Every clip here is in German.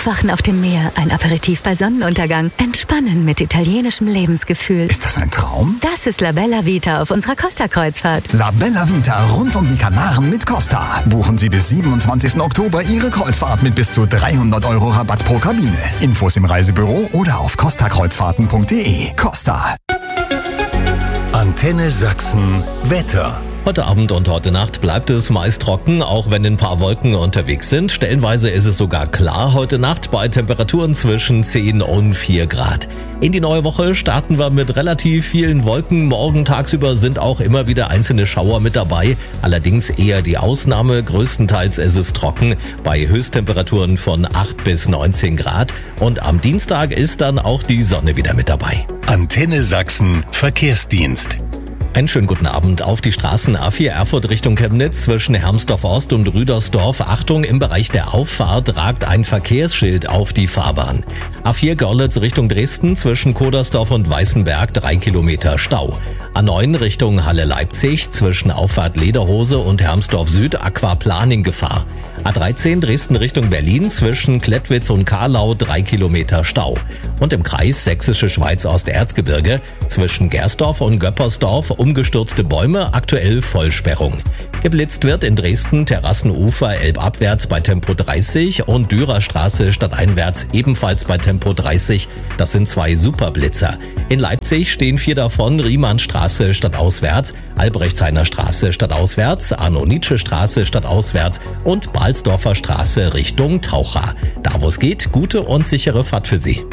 Aufwachen auf dem Meer, ein Aperitif bei Sonnenuntergang. Entspannen mit italienischem Lebensgefühl. Ist das ein Traum? Das ist La Bella Vita auf unserer Costa-Kreuzfahrt. La Bella Vita rund um die Kanaren mit Costa. Buchen Sie bis 27. Oktober Ihre Kreuzfahrt mit bis zu 300 € Rabatt pro Kabine. Infos im Reisebüro oder auf costakreuzfahrten.de. Costa. Antenne Sachsen Wetter. Heute Abend und heute Nacht bleibt es meist trocken, auch wenn ein paar Wolken unterwegs sind. Stellenweise ist es sogar klar heute Nacht bei Temperaturen zwischen 10 und 4 Grad. In die neue Woche starten wir mit relativ vielen Wolken. Morgen tagsüber sind auch immer wieder einzelne Schauer mit dabei. Allerdings eher die Ausnahme. Größtenteils ist es trocken bei Höchsttemperaturen von 8 bis 19 Grad. Und am Dienstag ist dann auch die Sonne wieder mit dabei. Antenne Sachsen Verkehrsdienst. Einen schönen guten Abend. Auf die Straßen A4 Erfurt Richtung Chemnitz zwischen Hermsdorf Ost und Rüdersdorf. Achtung, im Bereich der Auffahrt ragt ein Verkehrsschild auf die Fahrbahn. A4 Görlitz Richtung Dresden zwischen Kodersdorf und Weißenberg 3 Kilometer Stau. A9 Richtung Halle-Leipzig zwischen Auffahrt Lederhose und Hermsdorf Süd Aquaplaning Gefahr. A13 Dresden Richtung Berlin zwischen Klettwitz und Karlau 3 Kilometer Stau. Und im Kreis Sächsische Schweiz Osterzgebirge zwischen Gersdorf und Göppersdorf umgestürzte Bäume, aktuell Vollsperrung. Geblitzt wird in Dresden Terrassenufer elbabwärts bei Tempo 30 und Dürerstraße stadteinwärts ebenfalls bei Tempo 30. Das sind 2 Superblitzer. In Leipzig stehen 4 davon, Riemannstraße stadtauswärts, Albrechtshainer Straße stadtauswärts, Arno-Nietzsche-Straße stadtauswärts und Balsdorfer Straße Richtung Taucha. Da wo es geht, gute und sichere Fahrt für Sie.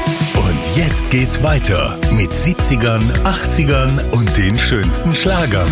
Und jetzt geht's weiter mit 70ern, 80ern und den schönsten Schlagern.